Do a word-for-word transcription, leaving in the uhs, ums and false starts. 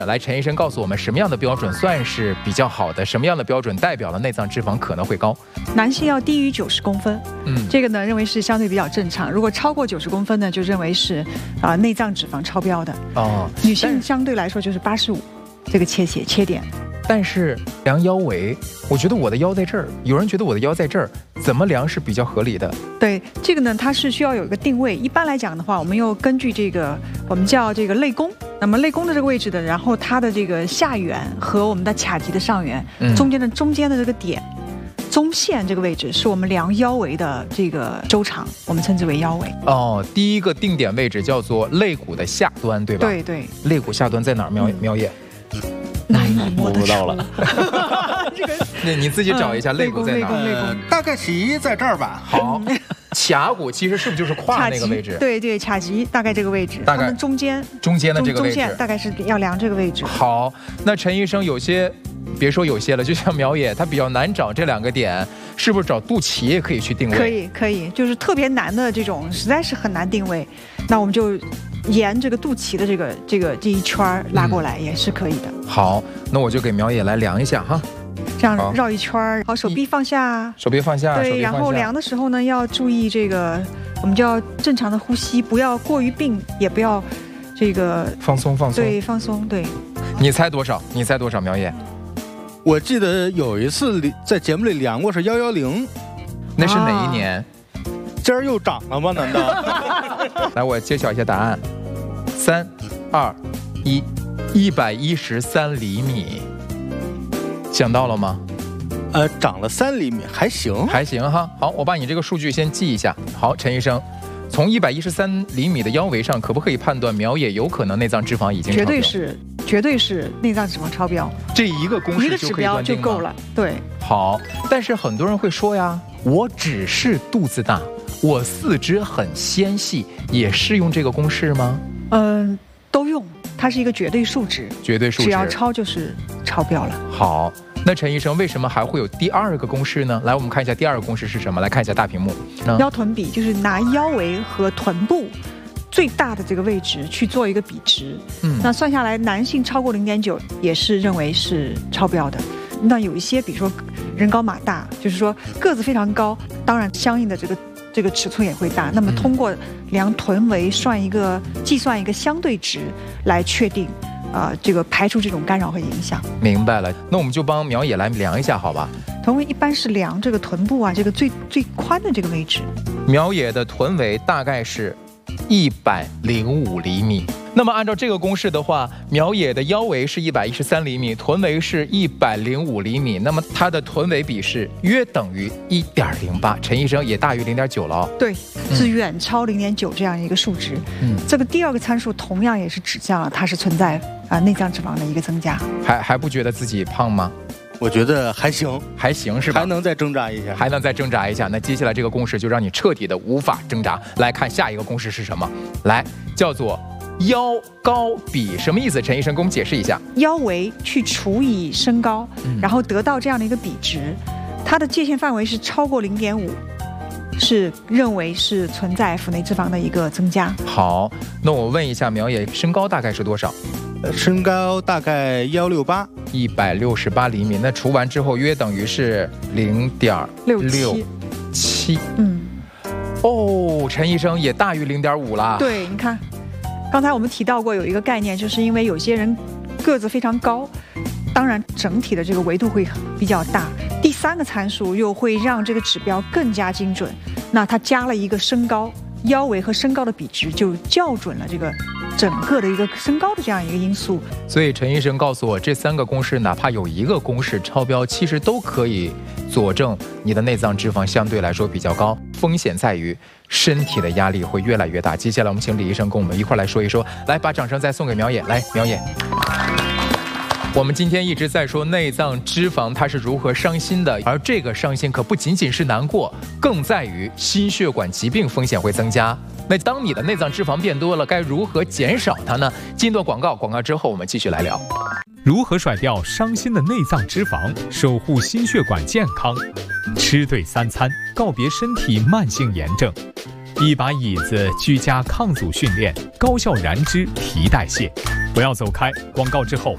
来，陈医生告诉我们什么样的标准算是比较好的，什么样的标准代表了内脏脂肪可能会高？ 男性要低于九十公分，嗯，这个呢认为是相对比较正常。如果超过九十公分呢，就认为是啊、呃、内脏脂肪超标的。哦，女性相对来说就是八十五这个切血切点。 但是量腰围，我觉得我的腰在这儿，有人觉得我的腰在这儿，怎么量是比较合理的？ 对，这个呢，它是需要有一个定位。一般来讲的话，我们又根据这个我们叫这个肋弓，那么肋弓的这个位置的，然后它的这个下缘和我们的髂棘的上缘、嗯、中间的中间的这个点，中线这个位置是我们量腰围的这个周长，我们称之为腰围。 哦，第一个定点位置叫做肋骨的下端，对吧？ 对对。 肋骨下端在哪儿？苗苗野？ 难以摸不到了。 这个， 那你自己找一下肋骨在哪儿？ 呃，大概其在这儿吧。 好，髂骨其实是不是就是胯那个位置？ 对对，髂棘大概这个位置， 大概中间中间的这个位置， 中线大概是要量这个位置。 好，那陈医生有些，别说有些了，就像苗野，他比较难找这两个点，是不是找肚脐也可以去定位？ 可以可以，就是特别难的这种，实在是很难定位，那我们就沿这个肚脐的这个这个这一圈拉过来也是可以的。 嗯、好，那我就给苗野来量一下哈。 这样绕一圈，好，手臂放下， 手臂放下， 对，然后量的时候呢，要注意这个，我们叫正常的呼吸，不要过于并，也不要这个放松放松， 对，放松，对。 你猜多少？你猜多少？苗野？ 我记得有一次在节目里量过是幺幺零， 那是哪一年？啊、 今儿又涨了吗？难道？ 来，我揭晓一下答案，三、二、一，一百一十三厘米。想到了吗？ 呃，长了三厘米，还行， 还行哈。好，我把你这个数据先记一下。好，陈医生，从一百一十三厘米的腰围上，可不可以判断苗野有可能内脏脂肪已经超标？ 绝对是，绝对是内脏脂肪超标。 这一个公式一个指标就够了。对。 好，但是很多人会说呀，我只是肚子大，我四肢很纤细，也适用这个公式吗？ 嗯、呃，都用。它是一个绝对数值， 绝对数值， 只要超就是超标了。 好，那陈医生为什么还会有第二个公式呢？来，我们看一下第二个公式是什么？来看一下大屏幕。 嗯、腰臀比就是拿腰围和臀部最大的这个位置去做一个比值。嗯，那算下来，男性超过零点九也是认为是超标的。那有一些，比如说人高马大，就是说个子非常高，当然相应的这个。这个尺寸也会大，那么通过量臀围算一个计算一个相对值来确定，啊、呃，这个排除这种干扰和影响。 明白了，那我们就帮苗野来量一下，好吧？ 臀围一般是量这个臀部啊，这个最最宽的这个位置。 苗野的臀围大概是一百零五厘米。那么按照这个公式的话，苗野的腰围是一百一十三厘米，臀围是一百零五厘米，那么它的臀围比是约等于一点零八。陈医生也大于零点九了哦。 对，是远超零点九这样一个数值。嗯，这个第二个参数同样也是指向了它是存在啊、呃、内脏脂肪的一个增加。 还还不觉得自己胖吗？ 我觉得还行， 还行是吧？ 还能再挣扎一下， 还能再挣扎一下。那接下来这个公式就让你彻底的无法挣扎。来看下一个公式是什么？来，叫做腰高比，什么意思？陈医生给我们解释一下。 腰围去除以身高，嗯、然后得到这样的一个比值，它的界限范围是超过零点五，是认为是存在腹内脂肪的一个增加。 好，那我问一下苗野，身高大概是多少？ 身高大概幺六八， 一百六十八厘米。那除完之后，约等于是零点六七。嗯，哦，陈医生也大于零点五啦。 对，你看，刚才我们提到过有一个概念，就是因为有些人个子非常高，当然整体的这个维度会比较大。第三个参数又会让这个指标更加精准。那它加了一个身高，腰围和身高的比值就校准了这个。整个的一个身高的这样一个因素， 所以陈医生告诉我，这三个公式哪怕有一个公式超标，其实都可以佐证你的内脏脂肪相对来说比较高。风险在于身体的压力会越来越大。接下来我们请李医生跟我们一块来说一说，来把掌声再送给苗野，来苗野。我们今天一直在说内脏脂肪它是如何伤心的，而这个伤心可不仅仅是难过，更在于心血管疾病风险会增加。那当你的内脏脂肪变多了，该如何减少它呢？进段广告，广告之后我们继续来聊。 如何甩掉伤心的内脏脂肪，守护心血管健康？吃对三餐，告别身体慢性炎症。一把椅子，居家抗阻训练，高效燃脂提代谢。不要走开，广告之后